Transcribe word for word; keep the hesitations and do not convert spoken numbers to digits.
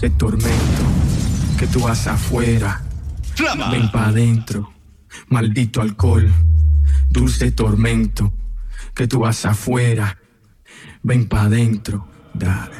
Dulce tormento que tú vas afuera. Flama. Ven pa' adentro, maldito alcohol. Dulce tormento que tú vas afuera. Ven pa' adentro, dale.